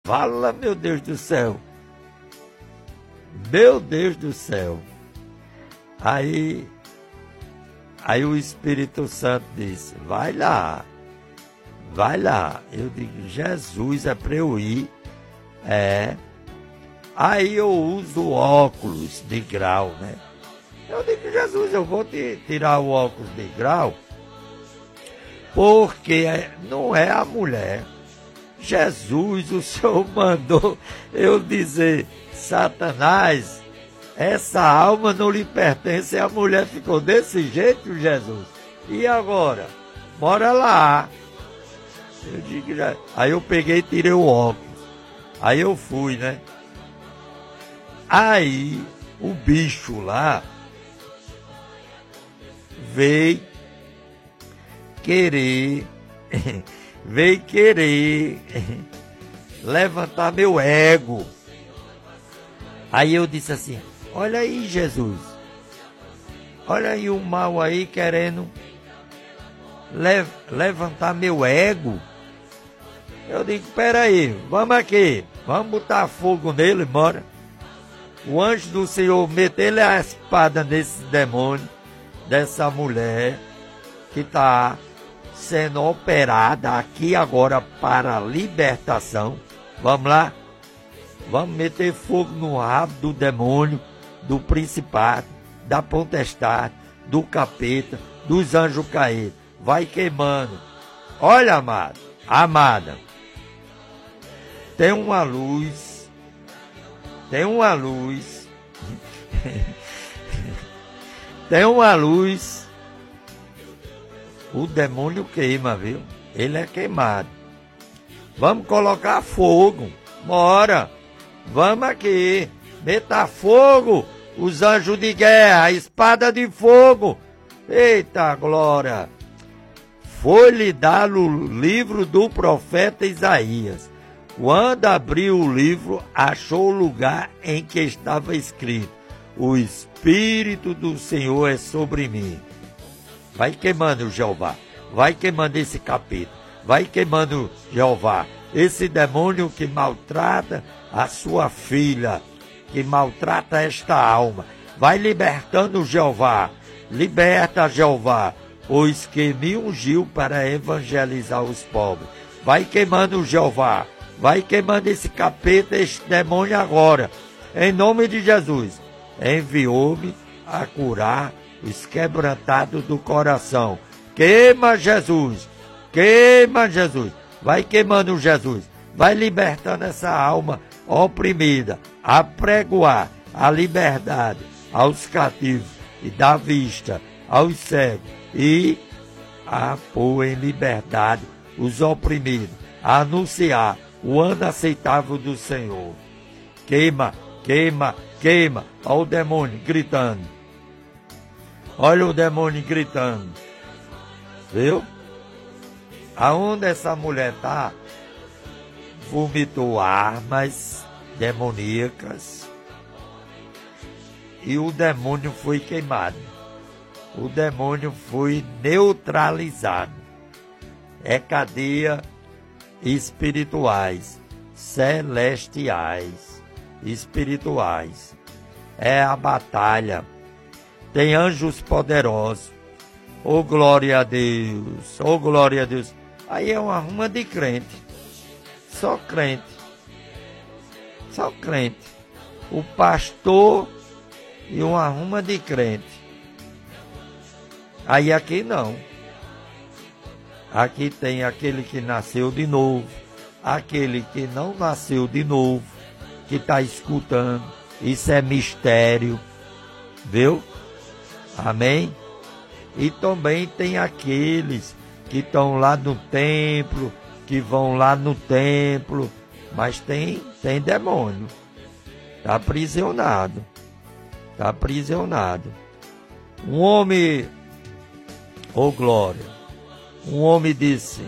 Fala, meu Deus do céu. Meu Deus do céu. Aí o Espírito Santo disse, vai lá. Eu digo, Jesus, é para eu ir. Aí eu uso óculos de grau, né? Eu digo, Jesus, eu vou tirar o óculos de grau, porque não é a mulher. Jesus, o Senhor mandou eu dizer, Satanás, essa alma não lhe pertence. A mulher ficou desse jeito, Jesus. E agora? Bora lá. Eu digo, aí eu peguei e tirei o óculos. Aí eu fui, né? Aí o bicho lá veio querer levantar meu ego. Aí eu disse assim, olha aí, Jesus, olha aí o mal aí querendo levantar meu ego. Eu digo, peraí, vamos aqui, vamos botar fogo nele, bora. O anjo do Senhor meteu a espada nesse demônio, dessa mulher que está sendo operada aqui agora para libertação. Vamos lá? Vamos meter fogo no rabo do demônio, do principado, da potestade, do capeta, dos anjos caídos. Vai queimando. Olha, amada, tem uma luz, tem uma luz, o demônio queima, viu? Ele é queimado. Vamos colocar fogo, bora, vamos aqui, meta fogo, os anjos de guerra, a espada de fogo. Eita glória! Foi-lhe dado o livro do profeta Isaías. Quando abriu o livro, achou o lugar em que estava escrito, o Espírito do Senhor é sobre mim. Vai queimando, Jeová, vai queimando esse capeta, vai queimando, Jeová, esse demônio que maltrata a sua filha, que maltrata esta alma. Vai libertando, Jeová, liberta, Jeová, pois que me ungiu para evangelizar os pobres. Vai queimando, Jeová, vai queimando esse capeta, esse demônio agora. Em nome de Jesus, enviou-me a curar os quebrantados do coração. Queima, Jesus, vai queimando, Jesus, vai libertando essa alma oprimida, a pregoar a liberdade aos cativos e dar vista aos cegos e a pôr em liberdade os oprimidos, a anunciar o ano aceitável do Senhor. Queima, olha o demônio gritando. Olha o demônio gritando. Viu? Aonde essa mulher está, vomitou armas demoníacas e o demônio foi queimado. O demônio foi neutralizado. É cadeia espirituais, celestiais, espirituais. É a batalha. Tem anjos poderosos. Oh, glória a Deus. Oh, glória a Deus. Aí é uma ruma de crente. Só crente. Só crente. O pastor e uma ruma de crente. Aí aqui não. Aqui tem aquele que nasceu de novo, aquele que não nasceu de novo, que está escutando. Isso é mistério, viu? Amém? E também tem aqueles que estão lá no templo, que vão lá no templo, mas tem demônio. Está aprisionado. Está aprisionado. Um homem, oh glória, um homem disse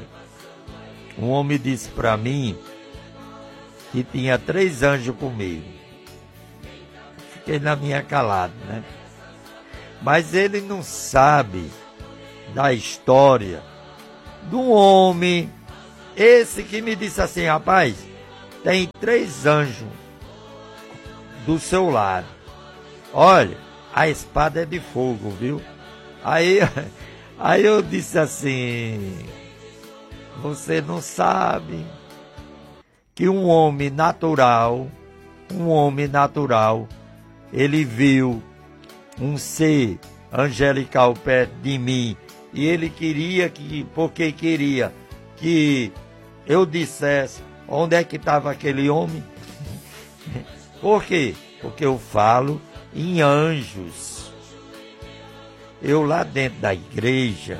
para mim que tinha 3 anjos comigo. Fiquei na minha calada, né? Mas ele não sabe da história de um homem, esse que me disse assim, rapaz, tem 3 anjos do seu lado. Olha, a espada é de fogo, viu? Aí eu disse assim, você não sabe que um homem natural, ele viu um ser angelical perto de mim, e ele porque queria que eu dissesse onde é que estava aquele homem. Por quê? Porque eu falo em anjos. Eu lá dentro da igreja,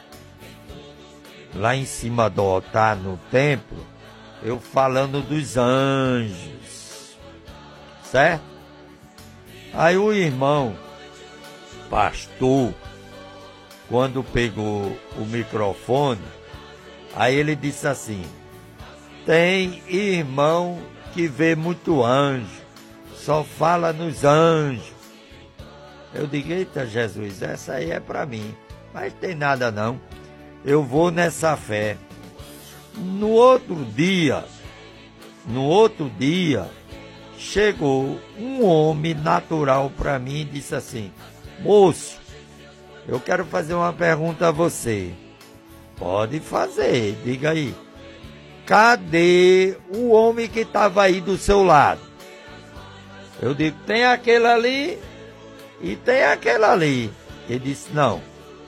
lá em cima do altar no templo, eu falando dos anjos, certo? Aí o irmão pastor, quando pegou o microfone, aí ele disse assim, tem irmão que vê muito anjo, só fala nos anjos. Eu digo, eita Jesus, essa aí é para mim, mas tem nada não, eu vou nessa fé. No outro dia, chegou um homem natural para mim e disse assim, moço, eu quero fazer uma pergunta a você. Pode fazer, diga aí. Cadê o homem que estava aí do seu lado? Eu digo, tem aquele ali e tem aquele ali. Ele disse, não.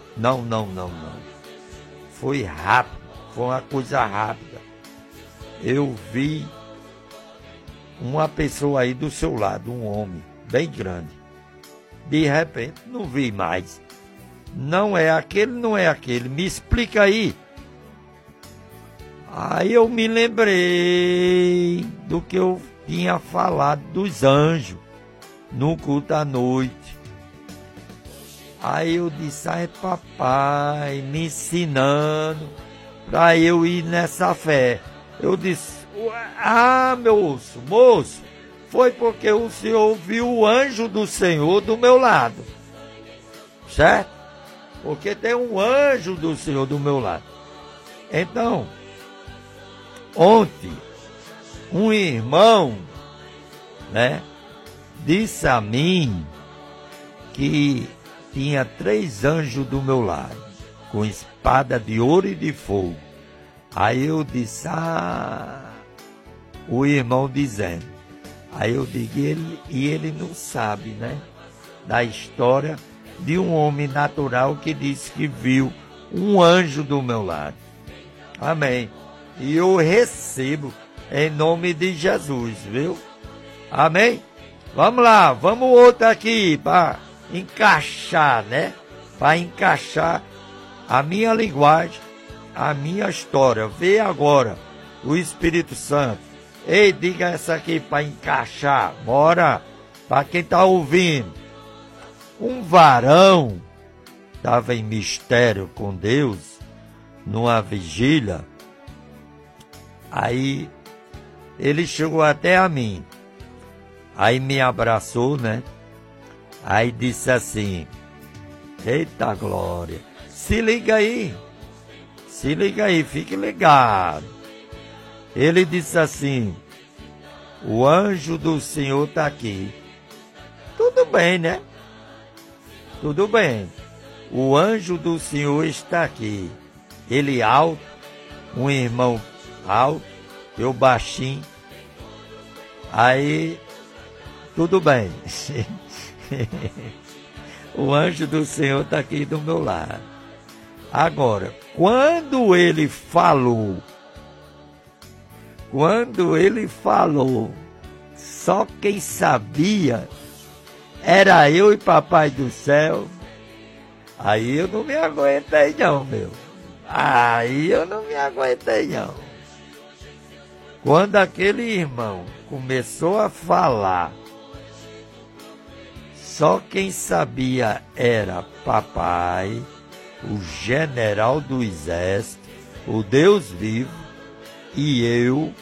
Foi rápido, foi uma coisa rápida. Eu vi uma pessoa aí do seu lado, um homem bem grande. De repente, não vi mais. Não é aquele. Me explica aí. Aí eu me lembrei do que eu tinha falado dos anjos no culto à noite. Aí eu disse, ai papai, me ensinando para eu ir nessa fé. Eu disse, moço, foi porque o senhor viu o anjo do Senhor do meu lado. Certo? Porque tem um anjo do Senhor do meu lado. Então, ontem, um irmão, disse a mim que tinha 3 anjos do meu lado, com espada de ouro e de fogo. Aí eu disse, o irmão dizendo. Aí eu digo, ele não sabe, da história de um homem natural que disse que viu um anjo do meu lado. Amém. E eu recebo em nome de Jesus, viu? Amém? Vamos lá, vamos outro aqui para encaixar, Para encaixar a minha linguagem, a minha história. Vê agora o Espírito Santo. Ei, diga essa aqui para encaixar. Bora, para quem está ouvindo. Um varão estava em mistério com Deus, numa vigília. Aí ele chegou até a mim. Aí me abraçou, Aí disse assim, eita glória, se liga aí, fique ligado. Ele disse assim, o anjo do Senhor está aqui. Tudo bem, Tudo bem. O anjo do Senhor está aqui. Ele alto, um irmão alto, eu baixinho. Aí, tudo bem. O anjo do Senhor está aqui do meu lado. Agora, quando ele falou, só quem sabia era eu e Papai do Céu. Aí eu não me aguentei não, Quando aquele irmão começou a falar, só quem sabia era Papai, o general do exército, o Deus vivo, e eu.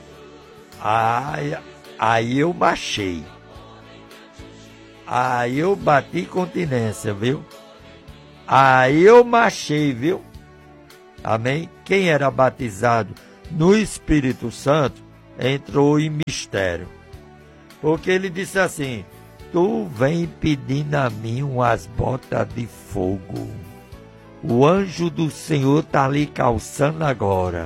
Aí eu baixei. Aí eu bati continência, viu? Aí eu marchei, viu? Amém? Quem era batizado no Espírito Santo entrou em mistério. Porque ele disse assim: tu vem pedindo a mim umas botas de fogo. O anjo do Senhor está ali calçando agora.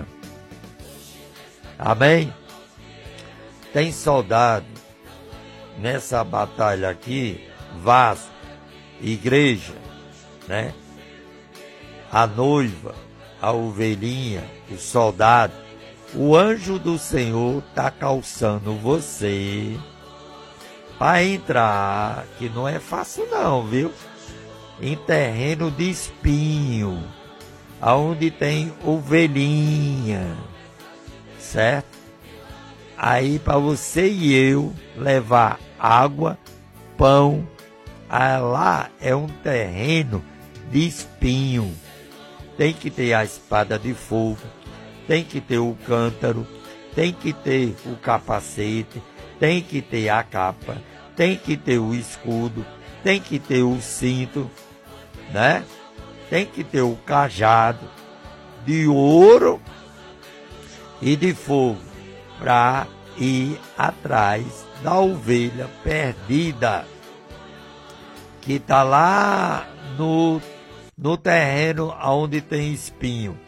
Amém? Tem soldado nessa batalha aqui, vaso, igreja, né? A noiva, a ovelhinha, o soldado. O anjo do Senhor está calçando você para entrar, que não é fácil não, viu? Em terreno de espinho, aonde tem ovelhinha, certo? Aí para você e eu levar água, pão, lá é um terreno de espinho. Tem que ter a espada de fogo, tem que ter o cântaro, tem que ter o capacete, tem que ter a capa, tem que ter o escudo, tem que ter o cinto, né? Tem que ter o cajado de ouro e de fogo para ir atrás da ovelha perdida que está lá no terreno onde tem espinho.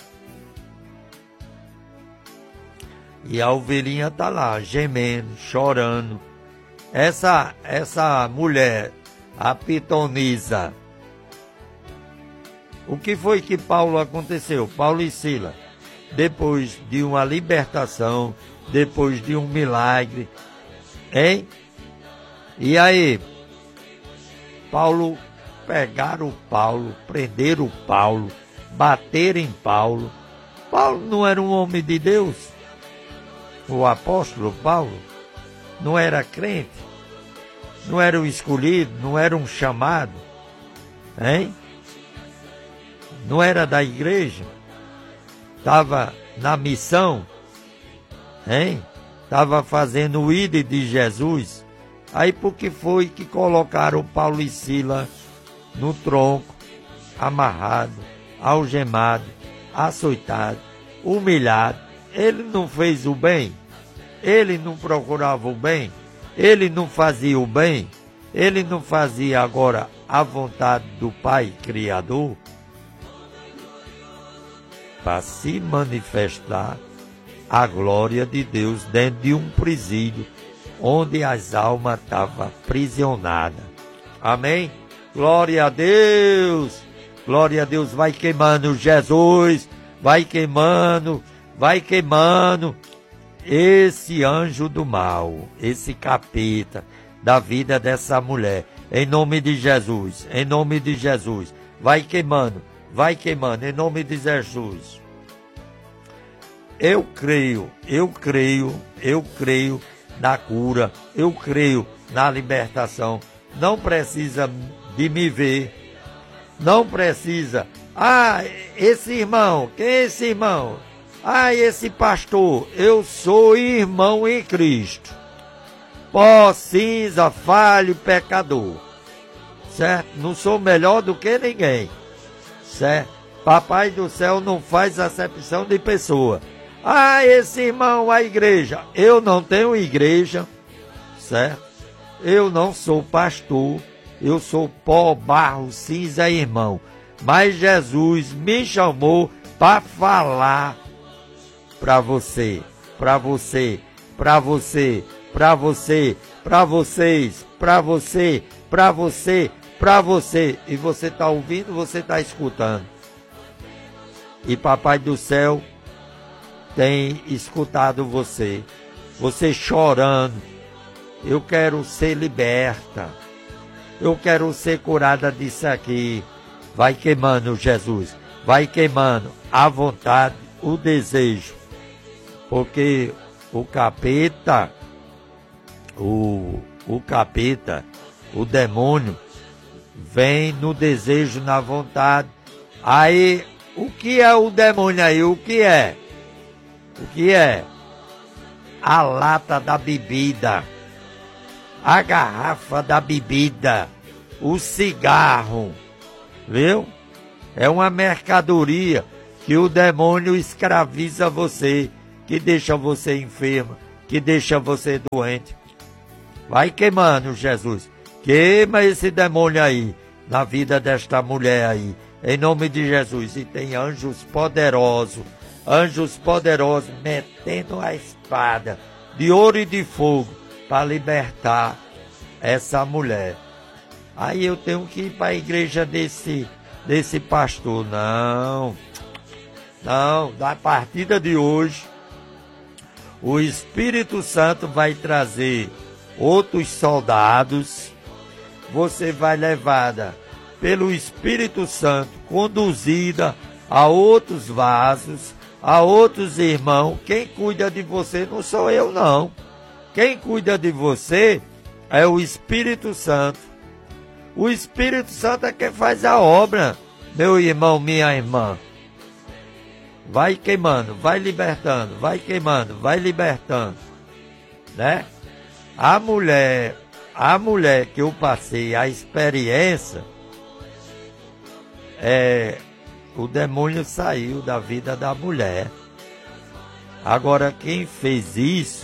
E a ovelhinha está lá, gemendo, chorando. Essa mulher, a pitonisa. O que foi que Paulo aconteceu? Paulo e Silas, depois de uma libertação, depois de um milagre, hein? E aí, pegaram Paulo, prenderam Paulo, bateram em Paulo. Paulo não era um homem de Deus? O apóstolo Paulo não era crente? Não era um escolhido? Não era um chamado? Hein? Não era da igreja? Estava na missão? Hein? Estava fazendo o ídolo de Jesus. Aí por que foi que colocaram Paulo e Silas no tronco, amarrado, algemado, açoitado, humilhado? Ele não fez o bem? Ele não procurava o bem? Ele não fazia o bem? Ele não fazia agora a vontade do Pai Criador? Para se manifestar a glória de Deus dentro de um presídio onde as almas estavam aprisionadas. Amém? Glória a Deus! Glória a Deus! Vai queimando Jesus! Vai queimando! Vai queimando! Esse anjo do mal, esse capeta da vida dessa mulher. Em nome de Jesus! Em nome de Jesus! Vai queimando! Vai queimando! Em nome de Jesus! Eu creio na cura, eu creio na libertação. Não precisa de me ver, não precisa. Esse irmão, quem é esse irmão? Esse pastor. Eu sou irmão em Cristo, pó, cinza, falho, pecador, certo? Não sou melhor do que ninguém, certo? Papai do céu não faz acepção de pessoa. Esse irmão, a igreja. Eu não tenho igreja, certo? Eu não sou pastor, eu sou pó, barro, cinza, irmão. Mas Jesus me chamou para falar para você, para você, para você, para você, para vocês, para você, para você, para você. E você está ouvindo, você está escutando. E Papai do céu tem escutado você chorando. Eu quero ser liberta, eu quero ser curada disso aqui. Vai queimando, Jesus, vai queimando a vontade, o desejo, porque o capeta, o capeta, o demônio, vem no desejo, na vontade. Aí, o que é o demônio aí? O que é? O que é? A lata da bebida, a garrafa da bebida, o cigarro, viu? É uma mercadoria que o demônio escraviza você, que deixa você enferma, que deixa você doente. Vai queimando, Jesus. Queima esse demônio aí, na vida desta mulher aí, em nome de Jesus. E tem anjos poderosos metendo a espada de ouro e de fogo para libertar essa mulher. Aí eu tenho que ir para a igreja desse pastor. Não, da partida de hoje, o Espírito Santo vai trazer outros soldados. Você vai levada pelo Espírito Santo, conduzida a outros vasos, a outros irmãos. Quem cuida de você não sou eu, não. Quem cuida de você é o Espírito Santo. O Espírito Santo é quem faz a obra, meu irmão, minha irmã. Vai queimando, vai libertando, vai queimando, vai libertando, né? A mulher que eu passei a experiência, o demônio saiu da vida da mulher. Agora quem fez isso,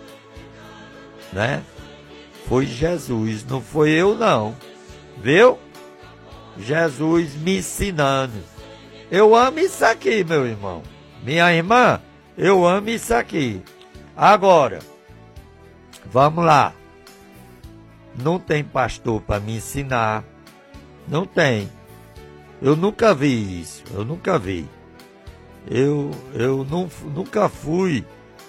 né, foi Jesus, não foi eu não, viu? Jesus me ensinando. Eu amo isso aqui, meu irmão, minha irmã, eu amo isso aqui. Agora, vamos lá. Não tem pastor para me ensinar. Não tem. Eu nunca vi isso. Eu nunca vi. Eu nunca fui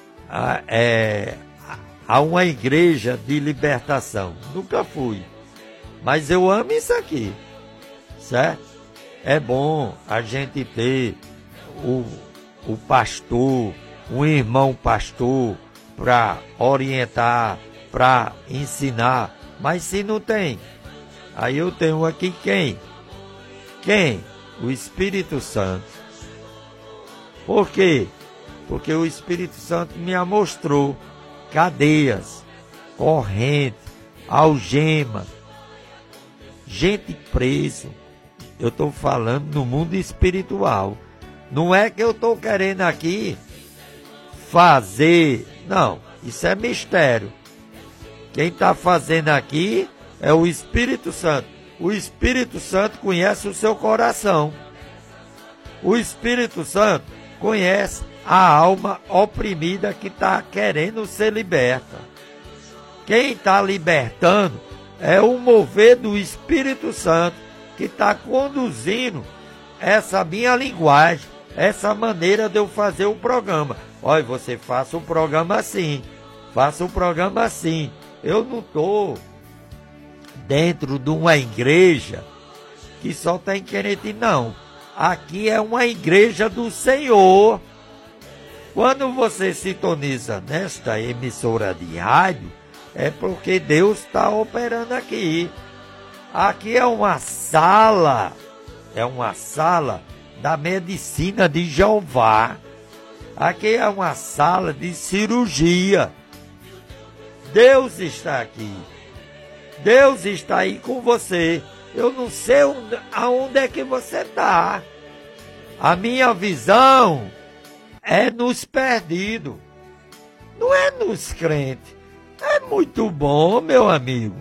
a uma igreja de libertação. Nunca fui. Mas eu amo isso aqui. Certo? É bom a gente ter o pastor, um irmão pastor, para orientar, para ensinar. Mas se não tem, aí eu tenho aqui quem? Quem? O Espírito Santo. Por quê? Porque o Espírito Santo me mostrou cadeias, correntes, algemas, gente preso. Eu estou falando no mundo espiritual. Não é que eu estou querendo aqui fazer. Não, isso é mistério. Quem está fazendo aqui é o Espírito Santo. O Espírito Santo conhece o seu coração. O Espírito Santo conhece a alma oprimida que está querendo ser liberta. Quem está libertando é o mover do Espírito Santo que está conduzindo essa minha linguagem, essa maneira de eu fazer o programa. Olha, você faça o programa assim, faça o programa assim. Eu não estou dentro de uma igreja que só tem crente, não. Aqui é uma igreja do Senhor. Quando você sintoniza nesta emissora de rádio, é porque Deus está operando aqui. Aqui é uma sala da medicina de Jeová. Aqui é uma sala de cirurgia. Deus está aqui. Deus está aí com você. Eu não sei aonde é que você está. A minha visão é nos perdidos. Não é nos crentes. É muito bom, meu amigo.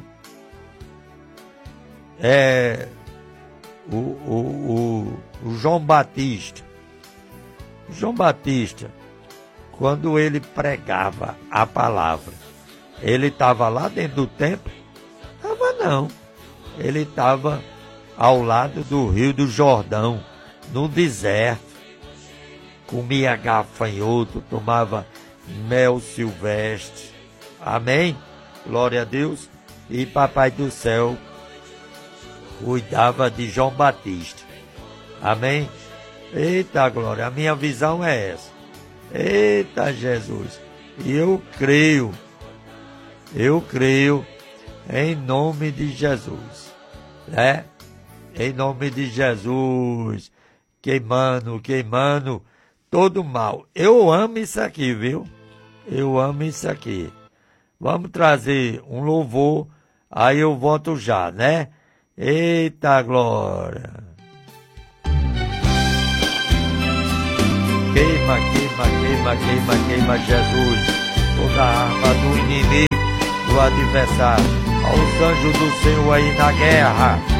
O João Batista. João Batista, quando ele pregava a palavra, ele estava lá dentro do templo? Estava não. Ele estava ao lado do Rio do Jordão, no deserto. Comia gafanhoto, tomava mel silvestre. Amém? Glória a Deus. E Papai do Céu cuidava de João Batista. Amém? Eita glória, a minha visão é essa. Eita Jesus. E eu creio em nome de Jesus, né? Em nome de Jesus, queimando todo mal. Eu amo isso aqui, viu? Eu amo isso aqui. Vamos trazer um louvor, aí eu volto já, né? Eita glória. Queima, Jesus. toda a arma do inimigo, do adversário. Aos anjos do Senhor aí na guerra.